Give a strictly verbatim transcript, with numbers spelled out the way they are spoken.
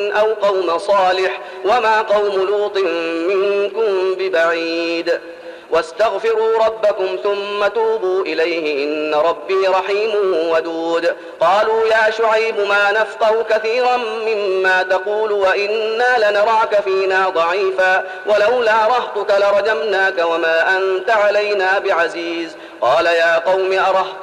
أو قوم صالح وما قوم لوط منكم ببعيد واستغفروا ربكم ثم توبوا إليه إن ربي رحيم ودود. قالوا يا شعيب ما نفقه كثيرا مما تقول وإنا لنراك فينا ضعيفا ولولا رهطك لرجمناك وما أنت علينا بعزيز. قال يا قوم أرهط